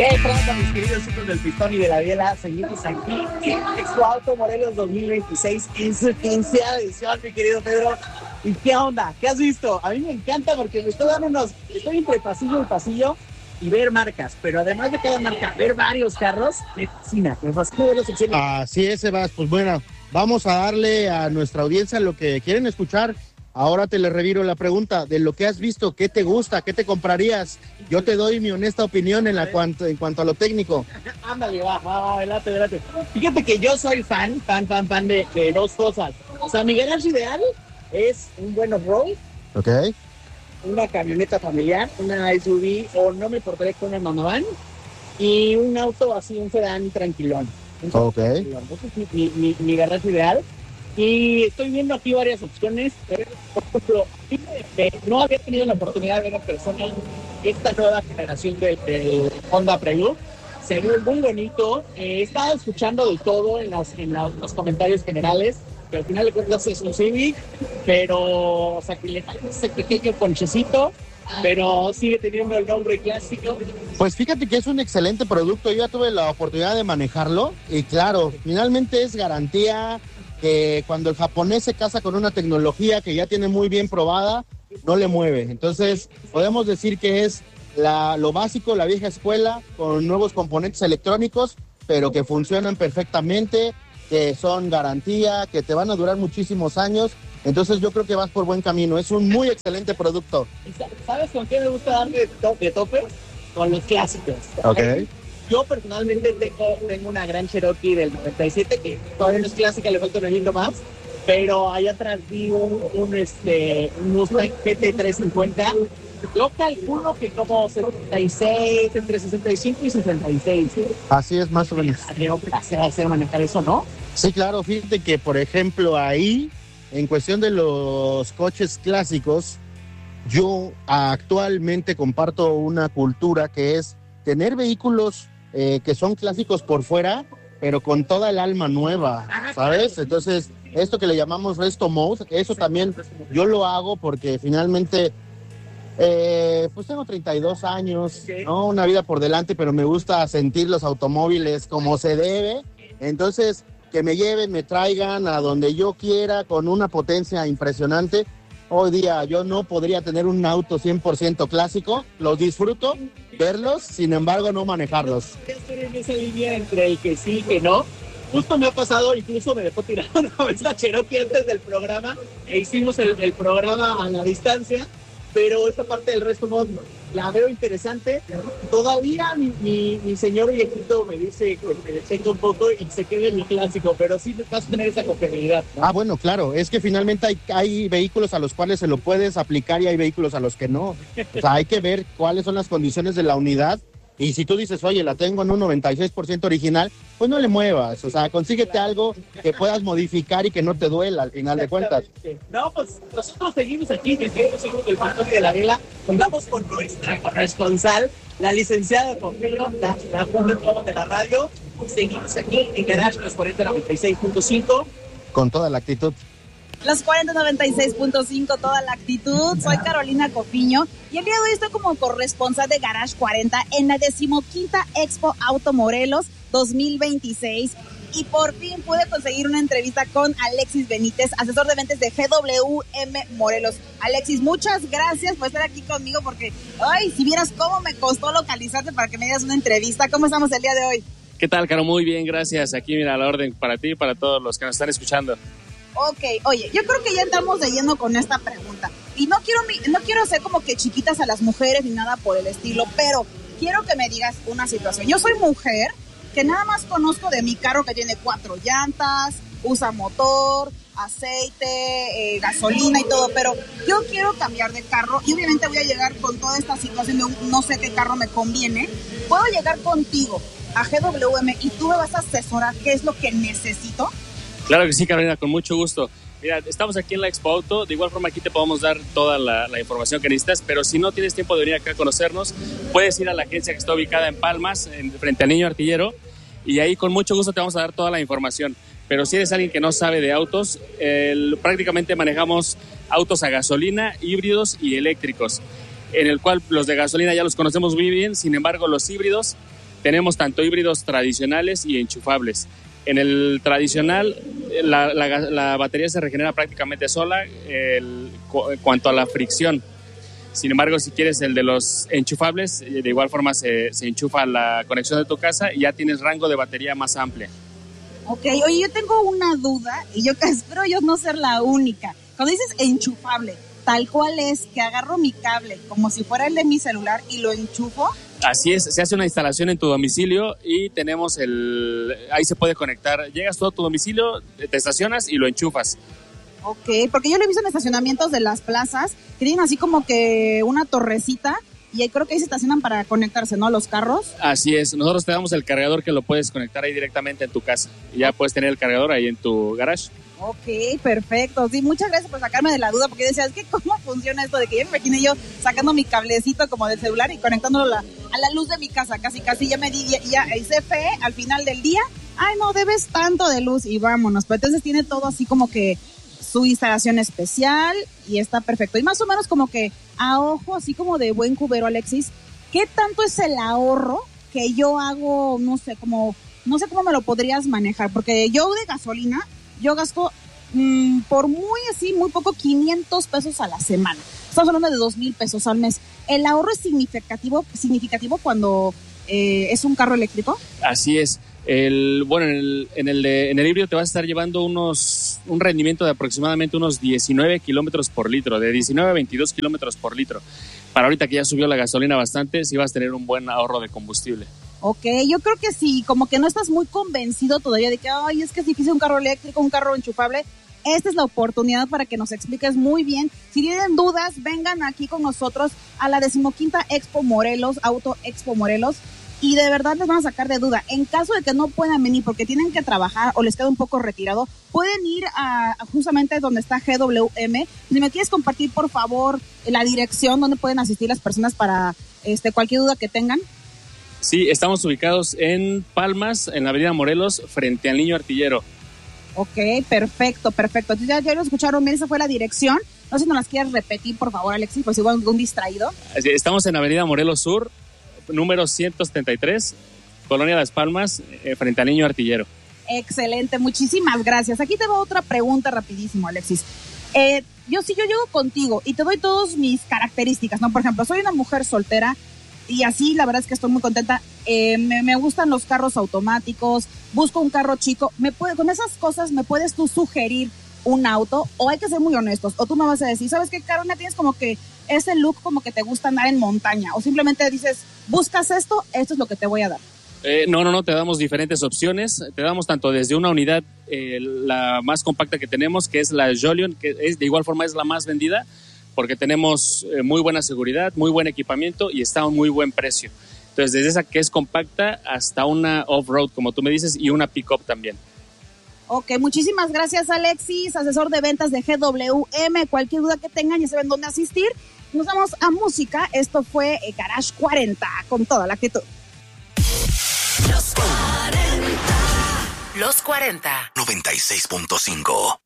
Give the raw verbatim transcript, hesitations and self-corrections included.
¿Qué pasa, mis queridos chicos del Pistón y de la Biela? Seguimos aquí en Expo Auto Morelos dos mil veintiséis en su quinceava edición, mi querido Pedro. ¿Y qué onda? ¿Qué has visto? A mí me encanta porque me estoy dando unos... Estoy entre pasillo y pasillo y ver marcas, pero además de cada marca, ver varios carros, me fascina, me fascina ver los opciones. Así es, Sebas. Pues bueno, vamos a darle a nuestra audiencia lo que quieren escuchar. Ahora te le reviro la pregunta de lo que has visto, ¿qué te gusta? ¿Qué te comprarías? Yo te doy mi honesta opinión en, la cuanto, en cuanto a lo técnico. Ándale, va, va, va, adelante, adelante. Fíjate que yo soy fan, fan, fan, fan de, de dos cosas. O sea, mi garage ideal es un buen off-road. Ok. Una camioneta familiar, una S U V, o no me importaría con una monovan. Y un auto así, un sedán tranquilón. Un Ok. tranquilón. Ese es mi, mi, mi garage ideal. Y estoy viendo aquí varias opciones. Por ejemplo, no había tenido la oportunidad de ver en persona esta nueva generación del de Honda Prelude. Se ve muy bonito. Eh, he estado escuchando de todo en, las, en la, los comentarios generales, pero al final de cuentas es un Civic, pero o sea, que le falta ese pequeño ponchecito, pero sigue teniendo el nombre clásico. Pues fíjate que es un excelente producto. Yo ya tuve la oportunidad de manejarlo y claro, finalmente es garantía. Que cuando el japonés se casa con una tecnología que ya tiene muy bien probada, no le mueve. Entonces, podemos decir que es la, lo básico, la vieja escuela, con nuevos componentes electrónicos, pero que funcionan perfectamente, que son garantía, que te van a durar muchísimos años. Entonces, yo creo que vas por buen camino. Es un muy excelente producto. ¿Sabes con qué me gusta darle de, to- de tope? Con los clásicos. Ok. Yo personalmente tengo, tengo una gran Cherokee del noventa y siete que todavía no es clásica, le falta un añito más, pero allá atrás vi un, un, este, un Mustang G T trescientos cincuenta. Yo calculo que como setenta y seis, entre sesenta y cinco y sesenta y seis. Así es, más o menos. Creo que placer hacer manejar eso, ¿no? Sí, claro, fíjate que, por ejemplo, ahí, en cuestión de los coches clásicos, yo actualmente comparto una cultura que es tener vehículos Eh, que son clásicos por fuera, pero con toda el alma nueva, ¿sabes? Entonces, esto que le llamamos resto mode, eso también yo lo hago porque finalmente, eh, pues tengo treinta y dos años, ¿no? Una vida por delante, pero me gusta sentir los automóviles como se debe. Entonces, que me lleven, me traigan a donde yo quiera con una potencia impresionante. Hoy día yo no podría tener un auto cien por ciento clásico, los disfruto, verlos, sin embargo no manejarlos. Estoy en esa línea entre el que sí y que no. Justo me ha pasado, incluso me dejó tirado una vez la Cherokee antes del programa e hicimos el, el programa a la distancia, pero esta parte del resto no, la veo interesante. Todavía mi, mi, mi señor viejito me dice que me detenga un poco y se quede en mi clásico, pero sí vas a tener esa compatibilidad, ¿no? Ah, bueno, claro, es que finalmente hay, hay vehículos a los cuales se lo puedes aplicar y hay vehículos a los que no. O sea, hay que ver cuáles son las condiciones de la unidad. Y si tú dices, oye, la tengo en un noventa y seis por ciento original, pues no le muevas. O sea, consíguete algo que puedas modificar y que no te duela al final de cuentas. No, pues nosotros seguimos aquí, que seguimos el Pistón de la Vela. Contamos con nuestra corresponsal, la licenciada Pomelo, la, la voz de la radio. Seguimos aquí en Garage Los cuarenta noventa y seis punto cinco. Con toda la actitud. Los cuarenta noventa y seis punto cinco, toda la actitud. Soy Carolina Cofiño y el día de hoy estoy como corresponsal de Garage cuarenta en la decimoquinta Expo Auto Morelos dos mil veintiséis. Y por fin pude conseguir una entrevista con Alexis Benítez, asesor de ventas de G W M Morelos. Alexis, muchas gracias por estar aquí conmigo porque, ay, si vieras cómo me costó localizarte para que me digas una entrevista. ¿Cómo estamos el día de hoy? ¿Qué tal, Caro? Muy bien, gracias. Aquí, mira, a la orden para ti y para todos los que nos están escuchando. Ok, oye, yo creo que ya entramos de lleno con esta pregunta. Y no quiero, no quiero hacer como que chiquitas a las mujeres ni nada por el estilo, pero quiero que me digas una situación. Yo soy mujer que nada más conozco de mi carro que tiene cuatro llantas, usa motor, aceite, eh, gasolina y todo, pero yo quiero cambiar de carro y obviamente voy a llegar con toda esta situación de un, no sé qué carro me conviene. ¿Puedo llegar contigo a G W M y tú me vas a asesorar qué es lo que necesito? Claro que sí, Carolina, con mucho gusto. Mira, estamos aquí en la Expo Auto, de igual forma aquí te podemos dar toda la, la información que necesitas, pero si no tienes tiempo de venir acá a conocernos, puedes ir a la agencia que está ubicada en Palmas, en, frente a Niño Artillero, y ahí con mucho gusto te vamos a dar toda la información. Pero si eres alguien que no sabe de autos, eh, prácticamente manejamos autos a gasolina, híbridos y eléctricos, en el cual los de gasolina ya los conocemos muy bien, sin embargo los híbridos Tenemos tanto híbridos tradicionales y enchufables. En el tradicional, la, la, la batería se regenera prácticamente sola el, en cuanto a la fricción. Sin embargo, si quieres el de los enchufables, de igual forma se, se enchufa la conexión de tu casa y ya tienes rango de batería más amplia. Ok, oye, yo tengo una duda y yo espero yo no ser la única. Cuando dices enchufable, tal cual es que agarro mi cable como si fuera el de mi celular y lo enchufo. Así es, se hace una instalación en tu domicilio y tenemos el... Ahí se puede conectar. Llegas tú a tu domicilio, te estacionas y lo enchufas. Ok, porque yo lo he visto en estacionamientos de las plazas que tienen así como que una torrecita y ahí creo que ahí se estacionan para conectarse, ¿no? Los carros. Así es, nosotros te damos el cargador que lo puedes conectar ahí directamente en tu casa. Y ya puedes tener el cargador ahí en tu garage. Ok, perfecto. Sí, muchas gracias por sacarme de la duda, porque decía, es que ¿cómo funciona esto? De que ya me imaginé yo sacando mi cablecito como del celular y conectándolo a la, a la luz de mi casa, casi, casi. Ya me di, ya, ya hice fe al final del día. Ay, no, debes tanto de luz y vámonos. Pero entonces tiene todo así como que su instalación especial y está perfecto. Y más o menos como que a ojo, así como de buen cubero, Alexis, ¿qué tanto es el ahorro que yo hago? No sé, como, no sé cómo me lo podrías manejar, porque yo de gasolina, yo gasto mmm, por muy así, muy poco, quinientos pesos a la semana. Estamos hablando de dos mil pesos al mes. ¿El ahorro es significativo, significativo cuando eh, es un carro eléctrico? Así es. El, bueno, en el, en, el de, en el híbrido te vas a estar llevando unos un rendimiento de aproximadamente unos diecinueve kilómetros por litro, de diecinueve a veintidós kilómetros por litro. Para ahorita que ya subió la gasolina bastante, sí vas a tener un buen ahorro de combustible. Ok, yo creo que sí, como que no estás muy convencido todavía de que, ay, es que es difícil un carro eléctrico, un carro enchufable. Esta es la oportunidad para que nos expliques muy bien. Si tienen dudas, vengan aquí con nosotros a la decimoquinta Expo Morelos, Auto Expo Morelos, y de verdad les van a sacar de duda. En caso de que no puedan venir porque tienen que trabajar o les queda un poco retirado, pueden ir a, a justamente donde está G W M. Si me quieres compartir, por favor, la dirección donde pueden asistir las personas para este, cualquier duda que tengan. Sí, estamos ubicados en Palmas, en la avenida Morelos, frente al Niño Artillero. Ok, perfecto, perfecto. Entonces ya, ya lo escucharon bien, esa fue la dirección. No sé si nos las quieres repetir, por favor, Alexis, pues igual un distraído. Estamos en avenida Morelos Sur, número ciento setenta y tres, Colonia Las Palmas, eh, frente al Niño Artillero. Excelente, muchísimas gracias. Aquí te va otra pregunta rapidísimo, Alexis. Eh, yo si yo llego contigo y te doy todas mis características, ¿no? Por ejemplo, soy una mujer soltera y así la verdad es que estoy muy contenta. Eh, me, me gustan los carros automáticos, busco un carro chico. ¿Me puede, con esas cosas me puedes tú sugerir un auto? O hay que ser muy honestos, o tú me vas a decir, ¿sabes qué, Carolina? Tienes como que ese look como que te gusta andar en montaña, o simplemente dices, buscas esto, esto es lo que te voy a dar. Eh, no, no, no, te damos diferentes opciones, te damos tanto desde una unidad, eh, la más compacta que tenemos, que es la Jolion, que es, de igual forma es la más vendida, porque tenemos eh, muy buena seguridad, muy buen equipamiento y está a un muy buen precio. Entonces, desde esa que es compacta hasta una off-road, como tú me dices, y una pick-up también. Ok, muchísimas gracias, Alexis, asesor de ventas de G W M. Cualquier duda que tengan, ya saben dónde asistir. Nos vamos a música. Esto fue Garage cuarenta, con toda la actitud. Los cuarenta. Los cuarenta. noventa y seis punto cinco.